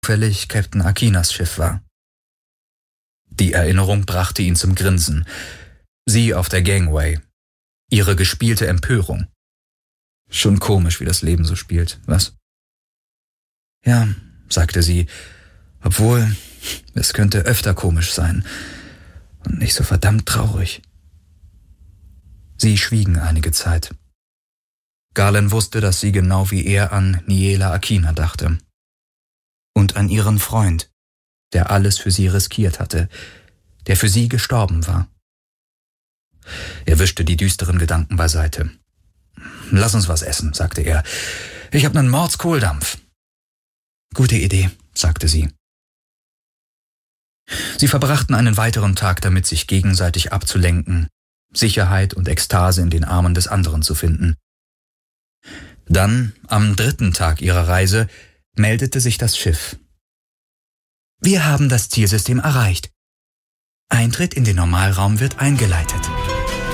zufällig Captain Akinas Schiff war. Die Erinnerung brachte ihn zum Grinsen. Sie auf der Gangway. Ihre gespielte Empörung. Schon komisch, wie das Leben so spielt, was? Ja, sagte sie, obwohl es könnte öfter komisch sein und nicht so verdammt traurig. Sie schwiegen einige Zeit. Galen wusste, dass sie genau wie er an Niela Akina dachte. Und an ihren Freund, der alles für sie riskiert hatte, der für sie gestorben war. Er wischte die düsteren Gedanken beiseite. »Lass uns was essen«, sagte er. »Ich habe einen Mordskohldampf.« »Gute Idee«, sagte sie. Sie verbrachten einen weiteren Tag damit, sich gegenseitig abzulenken, Sicherheit und Ekstase in den Armen des anderen zu finden. Dann, am 3. Tag ihrer Reise, meldete sich das Schiff. »Wir haben das Zielsystem erreicht. Eintritt in den Normalraum wird eingeleitet.«